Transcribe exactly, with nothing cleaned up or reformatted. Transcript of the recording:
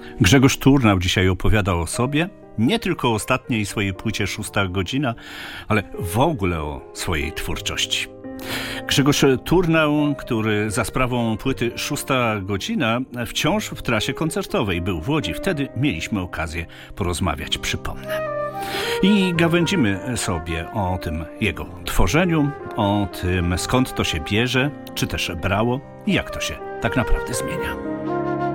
Grzegorz Turnał dzisiaj opowiadał o sobie, nie tylko o ostatniej swojej płycie Szósta Godzina, ale w ogóle o swojej twórczości. Grzegorz Turnał, który za sprawą płyty Szósta Godzina wciąż w trasie koncertowej był w Łodzi. Wtedy mieliśmy okazję porozmawiać, przypomnę. I gawędzimy sobie o tym jego tworzeniu, o tym skąd to się bierze, czy też brało i jak to się tak naprawdę zmienia.